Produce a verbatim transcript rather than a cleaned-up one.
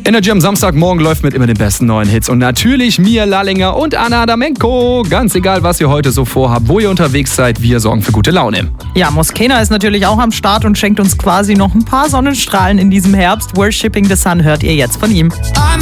Energy am Samstagmorgen läuft mit immer den besten neuen Hits. Und natürlich Mia Lallinger und Anna Adamenko. Ganz egal, was ihr heute so vorhabt, wo ihr unterwegs seid, wir sorgen für gute Laune. Ja, Moskena ist natürlich auch am Start und schenkt uns quasi noch ein paar Sonnenstrahlen in diesem Herbst. Worshipping the Sun hört ihr jetzt von ihm.